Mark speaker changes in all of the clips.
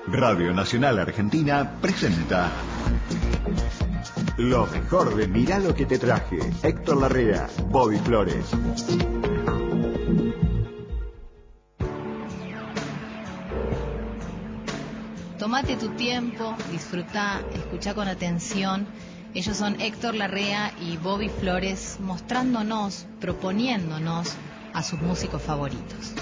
Speaker 1: Radio Nacional Argentina presenta lo mejor de Mirá lo que te traje. Héctor Larrea, Bobby Flores.
Speaker 2: Tómate tu tiempo, disfruta, escucha con atención. Ellos son Héctor Larrea y Bobby Flores, mostrándonos, proponiéndonos a sus músicos favoritos.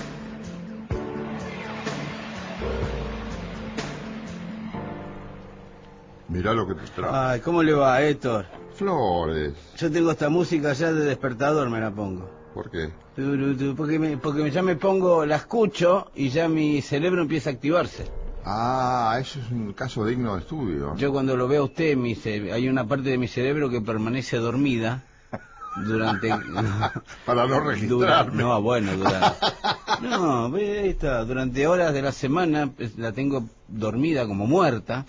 Speaker 3: Mirá lo que te trajo.
Speaker 4: Ay, ¿cómo le va, Héctor?
Speaker 3: Flores.
Speaker 4: Yo tengo esta música ya de despertador, me la pongo.
Speaker 3: ¿Por qué?
Speaker 4: Porque ya me pongo, la escucho y ya mi cerebro empieza a activarse.
Speaker 3: Ah, eso es un caso digno de estudio.
Speaker 4: Yo cuando lo veo a usted, hay una parte de mi cerebro que permanece dormida durante...
Speaker 3: Para no registrarme.
Speaker 4: Ahí está, durante horas de la semana la tengo dormida como muerta.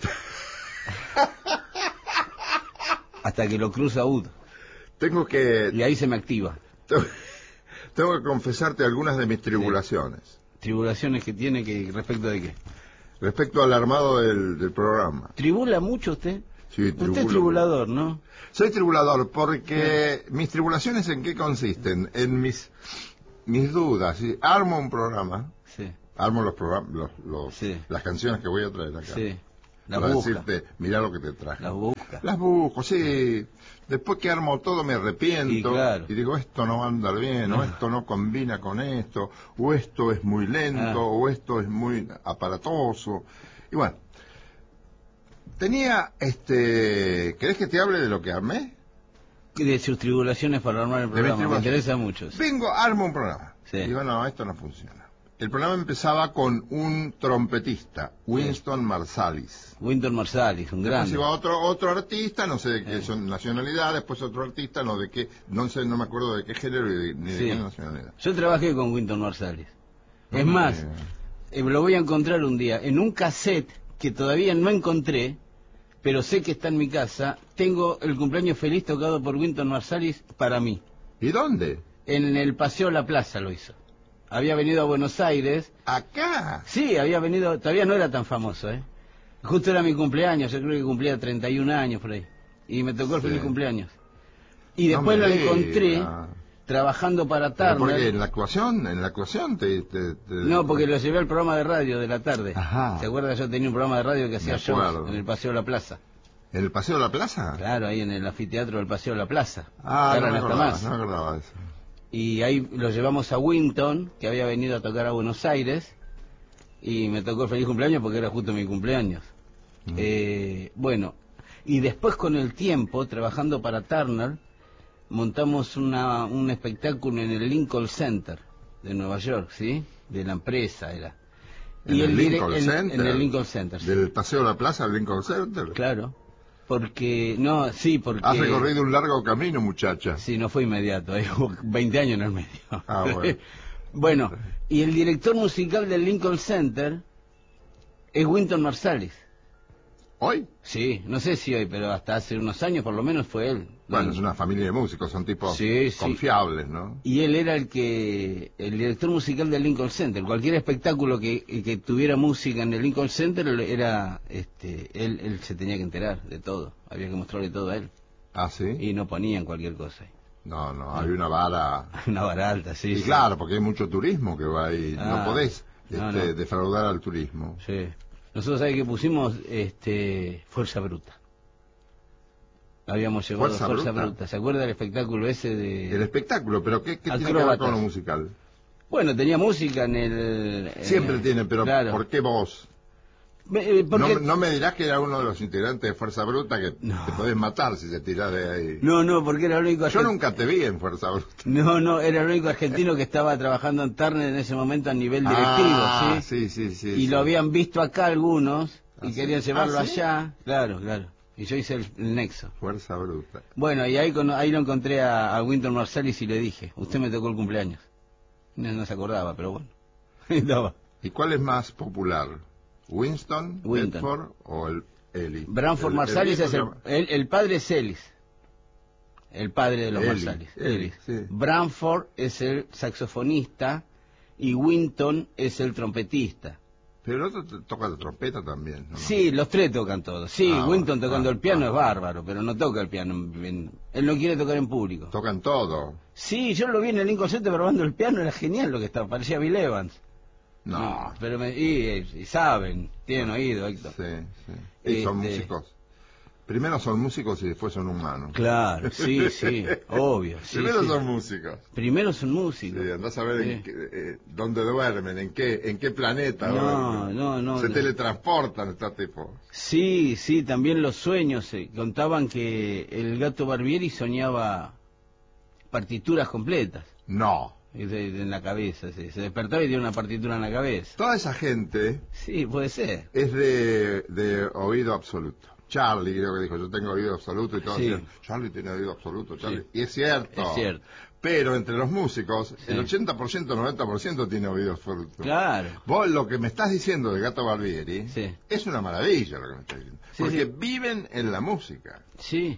Speaker 4: Hasta que lo cruza UD. Y ahí se me activa.
Speaker 3: Tengo que confesarte algunas de mis tribulaciones.
Speaker 4: Sí. ¿Tribulaciones que tiene respecto de qué?
Speaker 3: Respecto al armado del programa.
Speaker 4: ¿Tribula mucho usted?
Speaker 3: Sí,
Speaker 4: Usted es tribulador, ¿no?
Speaker 3: Soy tribulador porque mis tribulaciones ¿en qué consisten? En mis dudas. ¿Sí? Armo un programa.
Speaker 4: Sí.
Speaker 3: Armo los programas,
Speaker 4: sí.
Speaker 3: Las canciones que voy a traer acá.
Speaker 4: Sí.
Speaker 3: Para decirte, mirá lo que te traje.
Speaker 4: Las
Speaker 3: busco, sí. Después que armo todo me arrepiento. Y digo, esto no va a andar bien, o esto no combina con esto, o esto es muy lento, o esto es muy aparatoso. Y bueno, ¿querés que te hable de lo que armé?
Speaker 4: De sus tribulaciones para armar el programa, me interesa mucho. Sí.
Speaker 3: Armo un programa.
Speaker 4: Sí.
Speaker 3: Digo, no, esto no funciona. El programa empezaba con un trompetista, Wynton Marsalis.
Speaker 4: Wynton Marsalis, un grande.
Speaker 3: Después iba otro artista, no sé de qué nacionalidad, después otro artista, no me acuerdo de qué género ni de qué nacionalidad.
Speaker 4: Yo trabajé con Wynton Marsalis. Es más, lo voy a encontrar un día. En un cassette que todavía no encontré, pero sé que está en mi casa, tengo el cumpleaños feliz tocado por Wynton Marsalis para mí.
Speaker 3: ¿Y dónde?
Speaker 4: En el Paseo La Plaza lo hizo. Había venido a Buenos Aires.
Speaker 3: ¿Acá?
Speaker 4: Sí, había venido, todavía no era tan famoso, Justo era mi cumpleaños, yo creo que cumplía 31 años por ahí. Y me tocó el feliz cumpleaños. Y después lo encontré trabajando para Turner.
Speaker 3: ¿Por qué? ¿En la actuación?
Speaker 4: No, porque lo llevé al programa de radio de la tarde.
Speaker 3: Ajá.
Speaker 4: ¿Se acuerda? Yo tenía un programa de radio que hacía shows en el Paseo de la Plaza.
Speaker 3: ¿En el Paseo de la Plaza?
Speaker 4: Claro, ahí en el anfiteatro del Paseo de la Plaza.
Speaker 3: Ah, no me acordaba de eso.
Speaker 4: Y ahí lo llevamos a Wynton, que había venido a tocar a Buenos Aires, y me tocó el feliz cumpleaños porque era justo mi cumpleaños. Bueno, y después con el tiempo, trabajando para Turner, montamos un espectáculo en el Lincoln Center de Nueva York, ¿sí? De la empresa era.
Speaker 3: ¿En el Lincoln Center?
Speaker 4: En el Lincoln Center, sí.
Speaker 3: ¿Del Paseo de la Plaza al Lincoln Center?
Speaker 4: Claro. Porque...
Speaker 3: Has recorrido un largo camino, muchacha.
Speaker 4: Sí, no fue inmediato, hay 20 años en el medio.
Speaker 3: Ah, bueno.
Speaker 4: Bueno, y el director musical del Lincoln Center es Wynton Marsalis.
Speaker 3: ¿Hoy?
Speaker 4: Sí, no sé si hoy, pero hasta hace unos años por lo menos fue él.
Speaker 3: Bueno, es una familia de músicos, son tipos confiables, ¿no?
Speaker 4: Y él era el director musical del Lincoln Center. Cualquier espectáculo que tuviera música en el Lincoln Center era, él se tenía que enterar de todo. Había que mostrarle todo a él.
Speaker 3: ¿Ah, sí?
Speaker 4: Y no ponían cualquier cosa.
Speaker 3: No, hay una vara...
Speaker 4: Una vara alta, sí.
Speaker 3: Y claro, porque hay mucho turismo que va ahí. No podés defraudar al turismo.
Speaker 4: Sí. Nosotros, ¿sabes qué pusimos? Fuerza Bruta. Habíamos llevado Fuerza Bruta. ¿Se acuerda del espectáculo ese de...?
Speaker 3: El espectáculo, pero ¿qué tiene que ver con lo musical?
Speaker 4: Bueno, tenía música en el...
Speaker 3: Siempre tiene, pero claro. ¿Por qué vos?
Speaker 4: Porque...
Speaker 3: No me dirás que era uno de los integrantes de Fuerza Bruta que te podés matar si te tirás de ahí.
Speaker 4: No, porque era el único...
Speaker 3: Yo nunca te vi en Fuerza Bruta.
Speaker 4: No, era el único argentino que estaba trabajando en Turner en ese momento a nivel directivo, ¿sí?
Speaker 3: Sí.
Speaker 4: Y lo habían visto acá algunos y querían llevarlo allá. Claro. Y yo hice el nexo.
Speaker 3: Fuerza Bruta.
Speaker 4: Bueno, y ahí lo encontré a Wynton Marsalis y le dije, usted me tocó el cumpleaños. No se acordaba, pero bueno.
Speaker 3: ¿Y cuál es más popular? ¿Winston, Bedford o el Ellis?
Speaker 4: Branford Marsalis es el padre es Ellis. El padre de los Marsalis. Ellis. Sí. Branford es el saxofonista y Wynton es el trompetista.
Speaker 3: Pero el otro toca la trompeta también, ¿no?
Speaker 4: Sí, los tres tocan todos. Sí, Winton tocando el piano es bárbaro, pero no toca el piano. Él no quiere tocar en público.
Speaker 3: Tocan todo.
Speaker 4: Sí, yo lo vi en el Lincoln Center probando el piano, era genial lo que estaba, parecía Bill Evans.
Speaker 3: No.
Speaker 4: Pero y saben, tienen oído, Héctor.
Speaker 3: Sí. Y son músicos. Primero son músicos y después son humanos.
Speaker 4: Claro, sí, obvio. Sí,
Speaker 3: Primero son músicos.
Speaker 4: Primero son músicos.
Speaker 3: Sí, andás a ver dónde duermen, en qué planeta duermen.
Speaker 4: No.
Speaker 3: Se teletransportan estos tipos.
Speaker 4: Sí, también los sueños. Contaban que el Gato Barbieri soñaba partituras completas.
Speaker 3: No.
Speaker 4: En la cabeza, se despertaba y dio una partitura en la cabeza.
Speaker 3: Toda esa gente...
Speaker 4: Sí, puede ser.
Speaker 3: Es de oído absoluto. Charlie creo que dijo, yo tengo oído absoluto, y todos decían, Charlie tiene oído absoluto, Charlie. Sí. Y es cierto.
Speaker 4: Es cierto.
Speaker 3: Pero entre los músicos, el 80%, 90% tiene oído absoluto.
Speaker 4: Claro.
Speaker 3: Vos lo que me estás diciendo de Gato Barbieri es una maravilla lo que me estás diciendo. Porque viven en la música.
Speaker 4: Sí.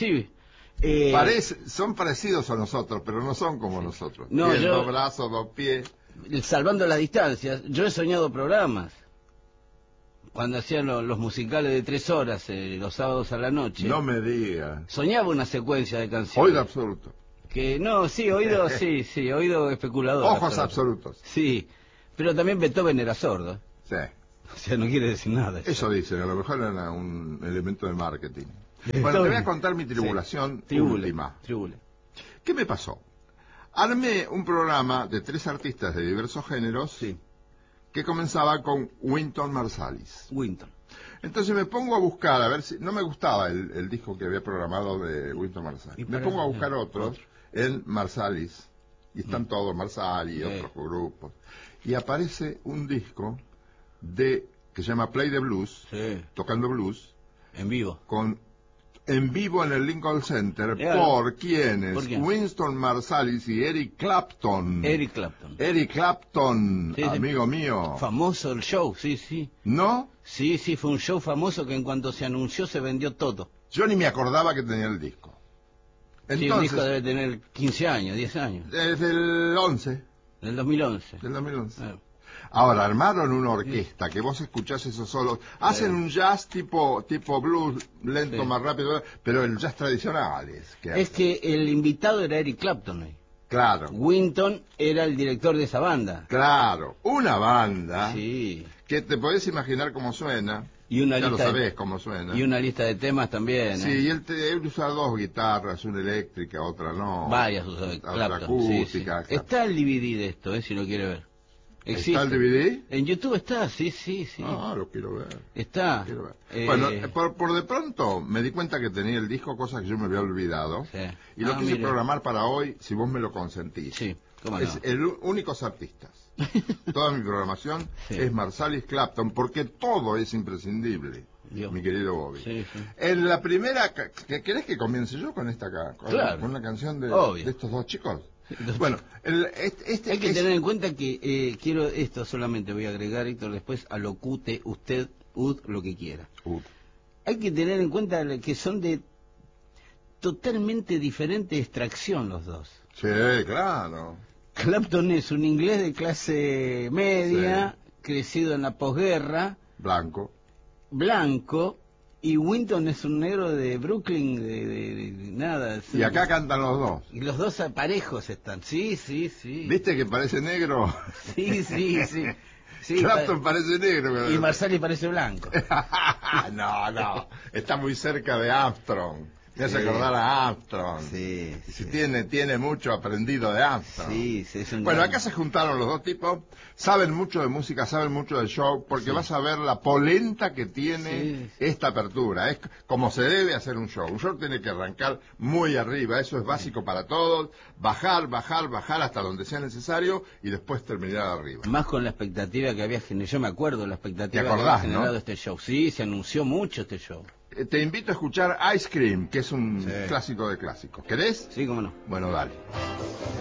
Speaker 3: Son parecidos a nosotros, pero no son como nosotros.
Speaker 4: No,
Speaker 3: tienen dos brazos, dos pies.
Speaker 4: Salvando las distancias, yo he soñado programas. Cuando hacían los musicales de 3 horas, los sábados a la noche.
Speaker 3: No me digas.
Speaker 4: Soñaba una secuencia de canciones.
Speaker 3: Oído absoluto.
Speaker 4: Oído, sí, oído especulador.
Speaker 3: Ojos absolutos.
Speaker 4: Sí, pero también Beethoven era sordo.
Speaker 3: Sí.
Speaker 4: O sea, no quiere decir nada.
Speaker 3: Eso dicen, a lo mejor era un elemento de marketing. Bueno, te voy a contar mi tribulación última.
Speaker 4: Tribule.
Speaker 3: ¿Qué me pasó? Armé un programa de 3 artistas de diversos géneros que comenzaba con Wynton Marsalis. Entonces me pongo a buscar, a ver si... No me gustaba el disco que había programado de Wynton Marsalis. Me pongo a buscar otros, en Marsalis, y están todos, Marsalis y otros grupos. Y aparece un disco que se llama Play the Blues, tocando blues.
Speaker 4: En vivo.
Speaker 3: En vivo en el Lincoln Center, ¿por quiénes? Wynton Marsalis y Eric Clapton.
Speaker 4: Eric Clapton,
Speaker 3: amigo mío.
Speaker 4: Famoso el show, sí.
Speaker 3: ¿No?
Speaker 4: Sí, fue un show famoso que en cuanto se anunció se vendió todo.
Speaker 3: Yo ni me acordaba que tenía el disco. Entonces,
Speaker 4: el disco debe tener 15 años, 10 años.
Speaker 3: Desde el 11.
Speaker 4: Del 2011.
Speaker 3: Del 2011. Ahora, armaron una orquesta que vos escuchás esos solos. Hacen un jazz tipo blues, lento, más rápido, pero el jazz tradicional
Speaker 4: es que el invitado era Eric Clapton.
Speaker 3: Claro.
Speaker 4: Wynton era el director de esa banda.
Speaker 3: Claro, una banda.
Speaker 4: Sí.
Speaker 3: Que te podés imaginar cómo suena.
Speaker 4: Y una
Speaker 3: ya
Speaker 4: lista
Speaker 3: lo sabés cómo suena.
Speaker 4: Y una lista de temas también.
Speaker 3: Sí, y él usa 2 guitarras, una eléctrica, otra no.
Speaker 4: Varias usa
Speaker 3: otra acústica.
Speaker 4: Sí. Está el DVD de esto, si lo quiere ver. Existe.
Speaker 3: ¿Está el DVD?
Speaker 4: En YouTube está, sí.
Speaker 3: Ah, lo quiero ver.
Speaker 4: Está.
Speaker 3: Quiero ver. Bueno, por de pronto me di cuenta que tenía el disco, cosa que yo me había olvidado. Sí. Y lo quise programar para hoy, si vos me lo consentís.
Speaker 4: Sí, cómo no.
Speaker 3: Es únicos artistas. Toda mi programación es Marsalis, Clapton, porque todo es imprescindible. Mi querido Bobby.
Speaker 4: Sí.
Speaker 3: En la primera... ¿Querés que comience yo con esta acá?
Speaker 4: Claro.
Speaker 3: Con una canción de estos 2 chicos. Bueno,
Speaker 4: hay que tener en cuenta que quiero esto solamente, voy a agregar, Héctor, después alocute usted, lo que quiera. Hay que tener en cuenta que son de totalmente diferente extracción los dos.
Speaker 3: Sí, claro.
Speaker 4: Clapton es un inglés de clase media, crecido en la posguerra. Blanco. Y Wynton es un negro de Brooklyn, de nada.
Speaker 3: Y acá cantan los dos.
Speaker 4: Y los dos parejos están, sí.
Speaker 3: ¿Viste que parece negro?
Speaker 4: Sí.
Speaker 3: Clapton parece negro.
Speaker 4: Y Marsalis parece blanco.
Speaker 3: No, está muy cerca de Armstrong. Me hace acordar a Armstrong.
Speaker 4: Sí.
Speaker 3: Tiene mucho aprendido de Armstrong.
Speaker 4: Sí, es un
Speaker 3: Bueno, acá se juntaron los 2 tipos, saben mucho de música, saben mucho del show, porque vas a ver la polenta que tiene esta apertura. Es como se debe hacer un show. Un show tiene que arrancar muy arriba, eso es básico para todos. Bajar hasta donde sea necesario y después terminar arriba.
Speaker 4: Más con la expectativa que había generado, yo me acuerdo de la expectativa que había generado este show. Sí, se anunció mucho este show.
Speaker 3: Te invito a escuchar Ice Cream, que es un clásico de clásicos. ¿Querés?
Speaker 4: Sí, cómo no.
Speaker 3: Bueno, dale.